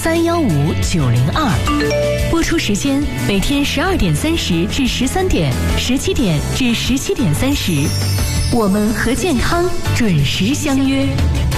315-902。播出时间每天12点30至13点，17点至17点30。我们和健康准时相约。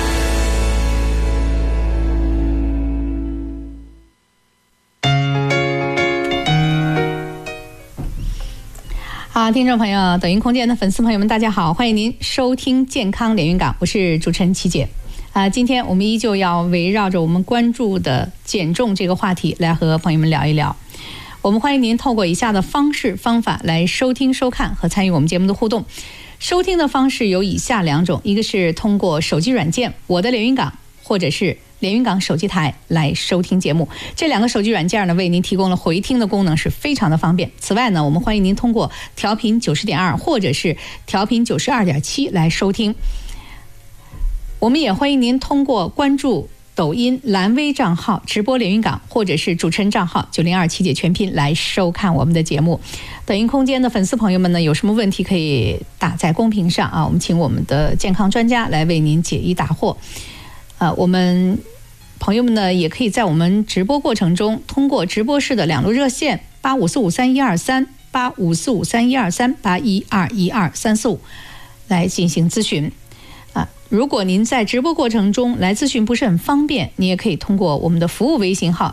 好，听众朋友，抖音空间的粉丝朋友们，大家好，欢迎您收听健康连云港，我是主持人琪姐。今天我们依旧要围绕着我们关注的减重这个话题来和朋友们聊一聊。我们欢迎您透过以下的方式方法来收听收看和参与我们节目的互动。收听的方式有以下两种，一个是通过手机软件我的连云港，或者是连云港手机台来收听节目。这两个手机软件呢，为您提供了回听的功能，是非常的方便。此外呢，我们欢迎您通过调频90.2或者是调频92.7来收听。我们也欢迎您通过关注抖音蓝微账号直播连云港，或者是主持人账号902琪姐全拼来收看我们的节目。抖音空间的粉丝朋友们呢，有什么问题可以打在公屏上啊，我们请我们的健康专家来为您解疑答惑。我们朋友们呢，也可以在我们直播过程中，通过直播室的两路热线85453123、85453123、81212345来进行咨询。如果您在直播过程中来咨询不是很方便，你也可以通过我们的服务微信号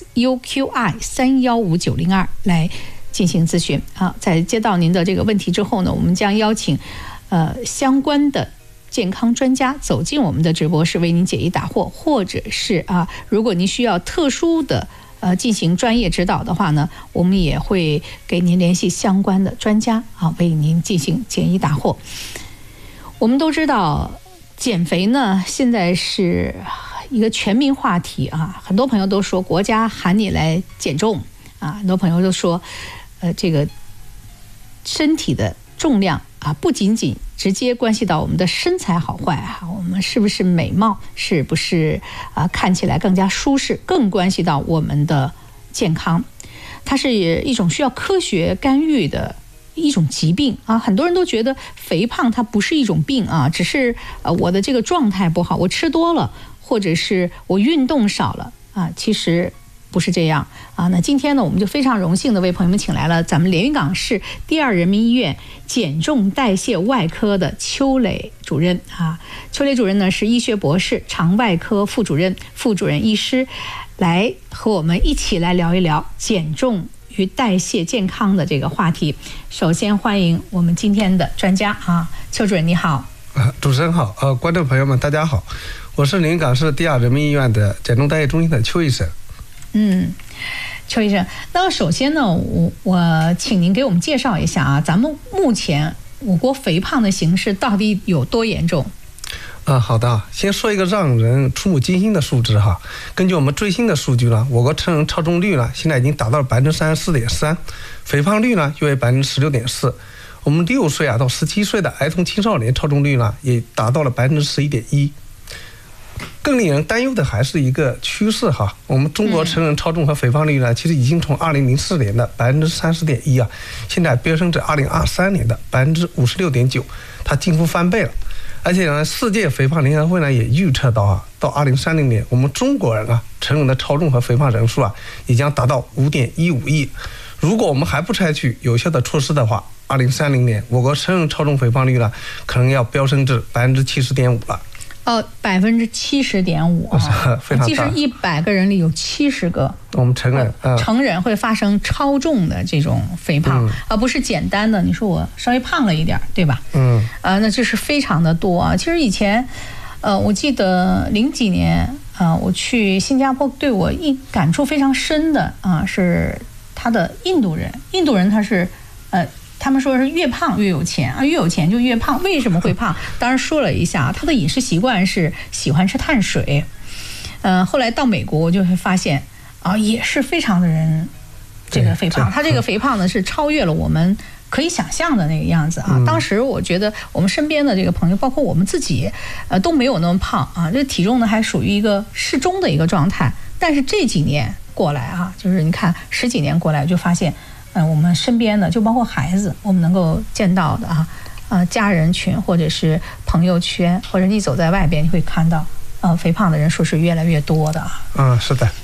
xuqi315902来进行咨询。在接到您的这个问题之后呢，我们将邀请相关的健康专家走进我们的直播室为您解疑答惑，或者是如果您需要特殊的进行专业指导的话呢，我们也会给您联系相关的专家为您进行解疑答惑。我们都知道减肥呢现在是一个全民话题很多朋友都说国家喊你来减重很多朋友都说这个身体的重量不仅仅直接关系到我们的身材好坏我们是不是美貌，是不是看起来更加舒适，更关系到我们的健康。它是一种需要科学干预的一种疾病很多人都觉得肥胖它不是一种病只是我的这个状态不好，我吃多了，或者是我运动少了其实不是这样那今天呢，我们就非常荣幸的为朋友们请来了咱们连云港市第二人民医院减重代谢外科的邱磊主任邱磊主任呢是医学博士、肠外科副主任、副主任医师，来和我们一起来聊一聊减重与代谢健康的这个话题。首先欢迎我们今天的专家邱主任你好。 主持人好，观众朋友们大家好，我是连云港市第二人民医院的减重代谢中心的邱医生。 邱医生，那首先呢，我请您给我们介绍一下咱们目前我国肥胖的形势到底有多严重？ 好的，先说一个让人触目惊心的数字根据我们最新的数据呢，我国成人超重率呢现在已经达到了34.3%，肥胖率呢约为16.4%。我们6岁到17岁的儿童青少年超重率呢也达到了11.1%。更令人担忧的还是一个趋势我们中国成人超重和肥胖率呢，其实已经从2004年的30.1%现在飙升至2023年的56.9%，它近乎翻倍了。而且呢，世界肥胖联合会呢也预测到2030年，我们中国人成人的超重和肥胖人数也将达到5.15亿。如果我们还不采取有效的措施的话，2030年我国成人超重肥胖率呢可能要飙升至70.5%了。 70.5%， 非常大。 其实100个人里有70个我们承认成人会发生超重的这种肥胖，而不是简单的你说我稍微胖了一点，对吧？那这是非常的多其实以前我记得00几年我去新加坡，对我感触非常深的是他的印度人他是他们说是越胖越有钱越有钱就越胖。为什么会胖？当然说了一下，他的饮食习惯是喜欢吃碳水。后来到美国我就会发现也是非常的人这个肥胖，他这个肥胖呢是超越了我们可以想象的那个样子当时我觉得我们身边的这个朋友，包括我们自己都没有那么胖这体重呢还属于一个适中的一个状态。但是这几年过来就是你看10几年过来就发现我们身边的就包括孩子，我们能够见到的家人群或者是朋友圈，或者你走在外边你会看到肥胖的人数是越来越多的是的。